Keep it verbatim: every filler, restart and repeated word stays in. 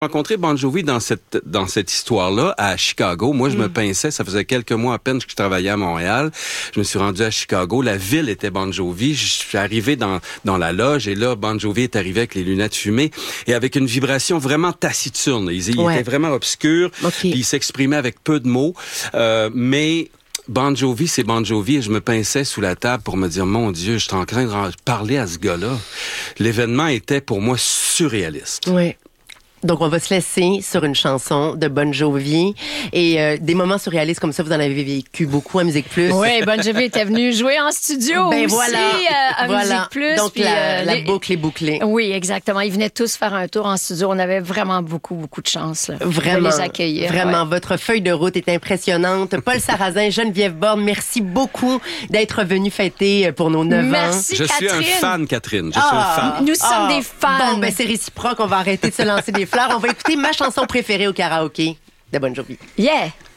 rencontré Bon Jovi dans cette dans cette histoire-là à Chicago. Moi, je mm. me pinçais. Ça faisait quelques mois à peine que je travaillais à Montréal. Je me suis rendu à Chicago. La ville était Bon Jovi. Je suis arrivé dans dans la loge et là, Bon Jovi est arrivé avec les lunettes fumées et avec une vibration vraiment taciturne. Il, il ouais. était vraiment obscur. Okay. Puis il s'exprimait avec peu de mots, euh, mais Bon Jovi, c'est Bon Jovi et je me pinçais sous la table pour me dire, mon Dieu, je suis en train de parler à ce gars-là. L'événement était pour moi surréaliste. Oui. Donc, on va se laisser sur une chanson de Bon Jovi. Et euh, des moments surréalistes comme ça, vous en avez vécu beaucoup à Musique Plus. Oui, Bon Jovi était venu jouer en studio ben aussi voilà, euh, à voilà. Musique Plus. Donc, puis, la, euh, la les... boucle est bouclée. Oui, exactement. Ils venaient tous faire un tour en studio. On avait vraiment beaucoup, beaucoup de chance là, vraiment, de les accueillir. Vraiment, ouais. Votre feuille de route est impressionnante. Paul Sarrazin, Geneviève Borne, merci beaucoup d'être venus fêter pour nos neuf merci, ans. Je Catherine. suis un fan, Catherine. Je ah, suis un fan. Nous sommes ah, des fans. Bon, ben c'est réciproque. On va arrêter de se lancer des fleurs. On va écouter ma chanson préférée au karaoké de Bon Jovi. Yeah!